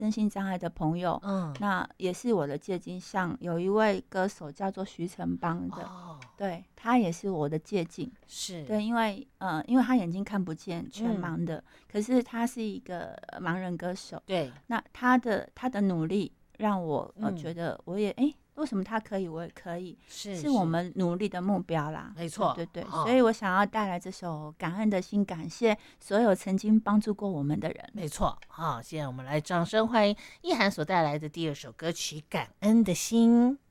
身心障碍的朋友，那也是我的借鉴。像有一位歌手叫做徐成邦的，对，他也是我的借鉴。 是对，因为他眼睛看不见，全盲的，可是他是一个盲人歌手。 对， 那他的努力让我觉得我也为什么他可以，我也可以，是我们努力的目标啦。 没错， 对，所以我想要带来这首《感恩的心》，感谢所有曾经帮助过我们的人。 没错，好，现在我们来掌声欢迎意涵所带来的第二首歌曲《感恩的心》。